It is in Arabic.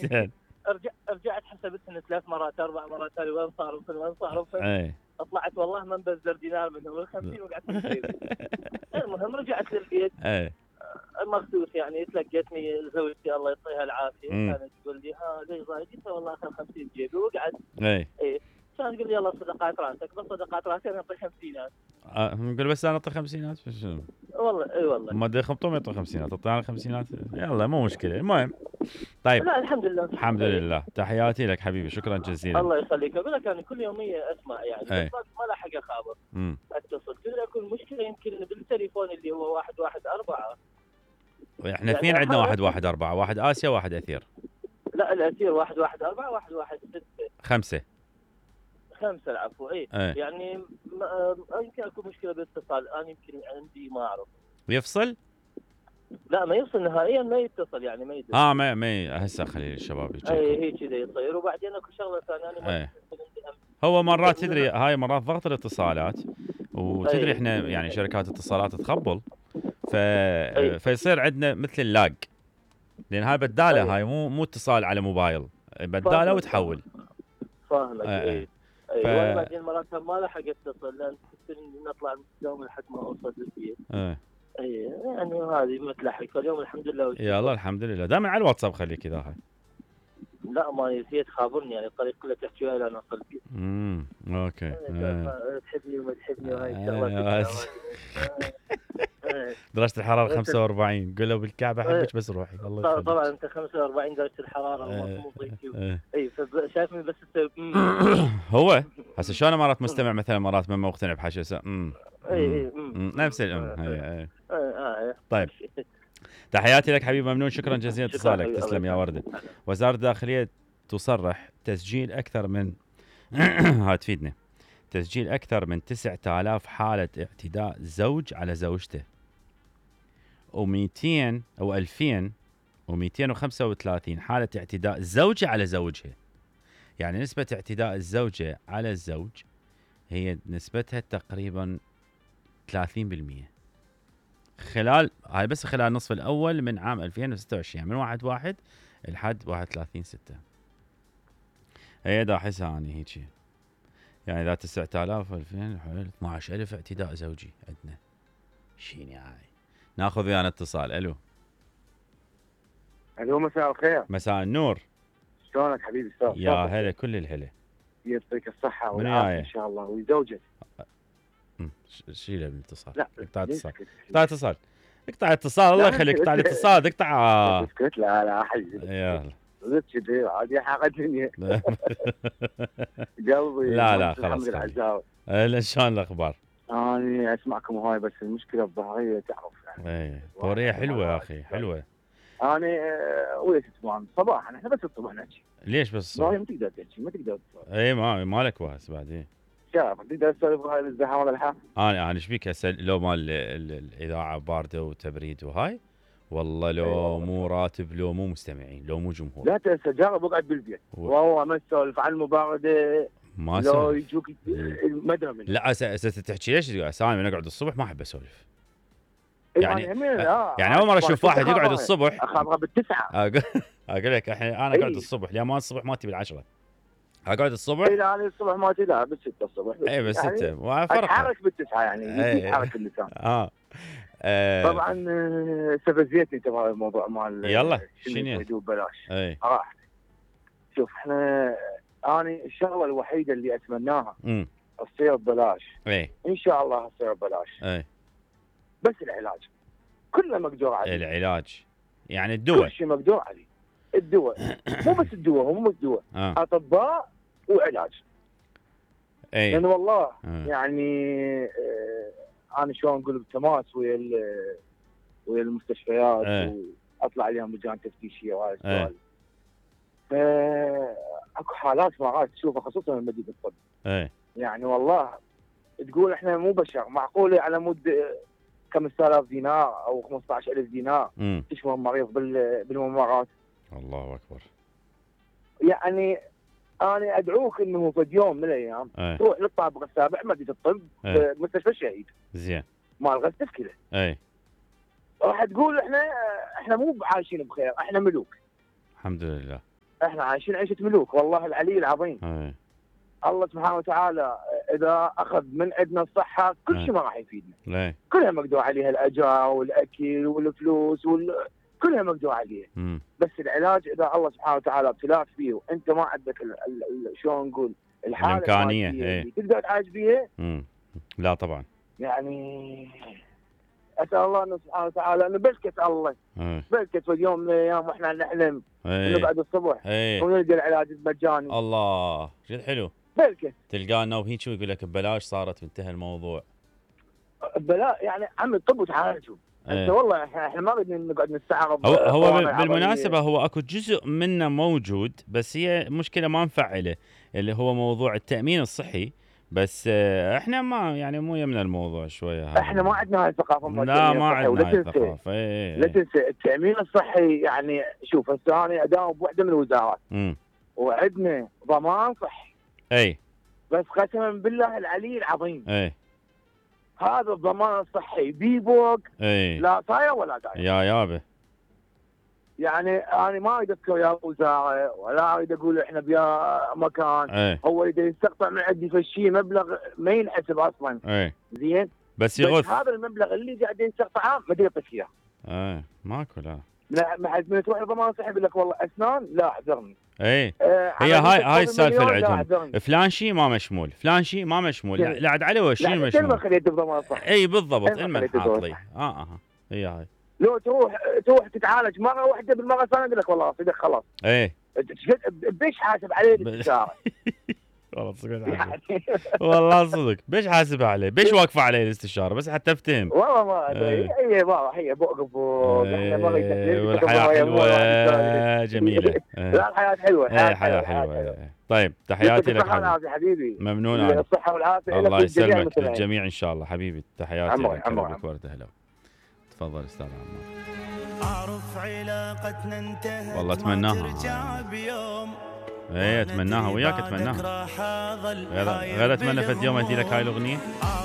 زين. رجعت حسبت إن 3 مرات 4 مرات هذه وين صاروا اي طلعت والله ما نبذر دينار منهم ال50 وقعدت في المهم رجعت للبيت اي مخسوس يعني. تلقيتني زوجتي الله يعطيها العافيه كانت تقول لي ليش ضايقت والله اخذ 50 جيبي وقعد. اي كانت تقول لي يلا صدقات راسك بس صدقات راسي انا اعطي 50. نقول بس انا اعطي 50 والله اي والله ما يخبطون يعطوا 50 تعطينا 50 يلا مو مشكله. المهم طيب لا الحمد لله الحمد لله. تحياتي لك حبيبي شكرا جزيلا. الله يخليك. اقول لك انا كل يوميه اسمع يعني بس ما لحق اخابر اتصل كذا اكون مشكله يمكن بالتليفون اللي هو 114. احنا اثنين عندنا 114 واحد اسيا واحد اثير. لا الاثير 114 116 5 العفو. اي يعني يمكن اكون مشكله بالاتصال. انا يمكن عندي ما اعرف يفصل. لا ما يفصل نهائيا ما يتصل يعني ما يدري. ما هسه خلي الشباب يجي. اي هي كذا يصير. وبعدين اكو شغله ثانيه هو مرات تدري هاي مرات ضغط الاتصالات وتدري احنا يعني شركات اتصالات تخبل فيصير عندنا مثل اللاج لان هاي بداله. هاي مو اتصال على موبايل بداله وتحول. فاهمك. وانا بعدين مرات ما لحق اتصل لان كنت نطلع اليوم لحد ما اوصل البيت. يعني هذه متلحق. فاليوم الحمد لله يلا الحمد لله. دائما على الواتساب خليك كذا. هاي لا ما نسيت خابرني يعني الطريق كله تحكي وياي لان اوصل البيت. اوكي. تحبني وما تحبني وهاي الشغلات. درجة الحرارة 45 قول له بالكعبة احبك بس روحي. الله يخليك. طبعا انت 45 درجة الحرارة مو ضيق. اي شايفني بس هو هسه شلون مرات مستمع مثلا مرات ما مقتنع بحاجة نفس هي. طيب تحياتي لك حبيبي ممنون شكرا جزيلا اتصالك. تسلم يا وردة. وزارة الداخلية تصرح تسجيل أكثر من تفيدنا تسجيل أكثر من 9000 حالة اعتداء زوج على زوجته و200 أو 2235 حالة اعتداء زوجة على زوجها. يعني نسبة اعتداء الزوجة على الزوج هي نسبتها تقريبا 30% هاي بس خلال النصف الأول من عام 2026 يعني من 1/1 لحد 31/6. هي دا أحسها أنا هيك يعني إذا 9000 2000 حوالي 12000 اعتداء زوجي عندنا. شيني هاي. ناخذ ويانا اتصال. الو مساء الخير. مساء النور. شلونك حبيبي استاذ؟ يا هلا كل الهلا. يعطيك الصحة والعافية ان شاء الله وزوجك. شيله بالاتصال. لا اقطع اتصال الله يخليك. اقطع الاتصال اقطع. اسكت لا حبيبي يلا زدت كذي عادي حق الدنيا. قلبي لا خلاص لا شلون الاخبار؟ انا اسمعكم هاي بس المشكله الظهريه تعرف يعني. الظهريه حلوه يا اخي حلوه. انا ويا تسمعون صباحا احنا بس الصبح نحكي. ليش بس الصبح؟ ما تقدر تحكي ما تقدر تسولف. ما لك واس بعدين. شاف تقدر تسولف هاي الزحام ولا الحام. انا ايش بيك هسه لو مال الاذاعه بارده وتبريد وهاي والله لو مو راتب لو مو مستمعين لو مو جمهور. لا تسجل واقعد بالبيت والله ما تسولف عن المبارده ما لو يجوك ما ادري من. لا تحكي ليش انا اقعد الصبح ما احب اسولف. يعني اول مره اشوف واحد يقعد الصبح اخابره بالتسعه. اقول لك انا اقعد الصبح ليه ما الصبح مالتي بالعشرة اقعد الصبح. لا انا الصبح مالتي لا بالستة الصبح. اي بس يعني 6 فرق. اتحرك بالتسعه يعني يتحرك اللسان. طبعا استفزيتني تبع الموضوع مال يلا شنو ببلاش. راح شوف احنا انا الشغله الوحيده اللي اتمناها تصير ببلاش. ان شاء الله تصير ببلاش. بس العلاج كله مقدور عليه. العلاج يعني الدواء كل شيء مقدور عليه. الدواء مو بس الدواء هو مو بس دواء اطباء وعلاج. لان والله يعني انا شلون نقول بتماس ويا المستشفيات واطلع عليهم لجان تفتيشيه وهاي السؤال. اكو حالات مرات تشوفها خصوصا من مدينه الطب. يعني والله تقول احنا مو بشر معقوله على مود 5000 دينار او 15000 دينار تشوف مريض بالممرات. الله اكبر. يعني انا ادعوك انه في يوم من الايام تروح للطابق السابع مدينه الطب بمستشفى الشهيد. زين. مال غسل كلى. راح تقول احنا مو عايشين بخير احنا ملوك. الحمد لله. احنا عايشين عيشه ملوك والله العلي العظيم. الله سبحانه وتعالى اذا اخذ من عندنا الصحه كل شيء ما راح يفيدنا. كلها مقدور عليها، الاجار والاكل والفلوس كلها مقدور عليها. بس العلاج اذا الله سبحانه وتعالى ابتلاك فيه وانت ما عندك شلون نقول الحاله الامكانيه اللي تقدر تعالج بيها. لا طبعا يعني اسال الله انه سبحانه وتعالى انه بلكت الله بلكت في يوم من الايام واحنا نحلم نقعد الصبح ونلقى العلاج المجاني. الله جد حلو. بلكت تلقانا وهيك ويقول لك ببلاش صارت وانتهى الموضوع. بلا يعني عمي طب وتعالجوا. انت والله احنا ما بدنا نقعد نستعرض. هو بالمناسبه هو اكو جزء منه موجود، بس هي مشكله ما نفعله اللي هو موضوع التامين الصحي. بس احنا ما يعني مو يمنا الموضوع شويه هذا. احنا ما عندنا هاي الثقافه. لا ما عندنا هاي الثقافه. لا تنسى التامين الصحي. يعني شوف هسه انا اداوم بوحده من الوزارات وعندنا ضمان صحي. بس قسما بالله العلي العظيم هذا الضمان الصحي بيبوق لا صاير ولا داير يا يابه. يعني انا ما اريد اذكر يا وزاره ولا اريد اقول احنا بيا مكان. هو اذا يستقطع من عندي في الشيء مبلغ ما ينحسب اصلا. زين بس يغث هذا المبلغ اللي قاعد يستقطعه ما يعطيك اياه. ماكو لا ما حد من تروح الضمان الصحي يقول لك والله اسنان لا احذرني. هي هاي السالفه اللي عندهم. فلان شيء ما مشمول، فلان شيء ما مشمول. لا عاد على وش شيء مشمول. بالضبط المن حاط لي. هي هاي. لو تروح تتعالج مره واحده بالمره الثانيه يقول لك والله صدق خلاص. بيش حاسب عليه الاستشاره. والله صدق والله صدق بيش حاسب عليه، بيش واقفه عليه الاستشاره بس حتى افتهم. والله ما هي بوق والحياه حلوه جميله. لا الحياه حلوه. الحياه حلوه. طيب تحياتي لك حبيبي. ممنون عنك. الصحه والعافيه. الله يسلمك للجميع ان شاء الله حبيبي. تحياتي لك كلبك ورد. هلا تفضل استاذ عمار. اعرف علاقتنا انتهت والله اتمناها. اتمناها وياك اتمناها. غير اتمنى فد يوم ادي لك هاي الاغنيه.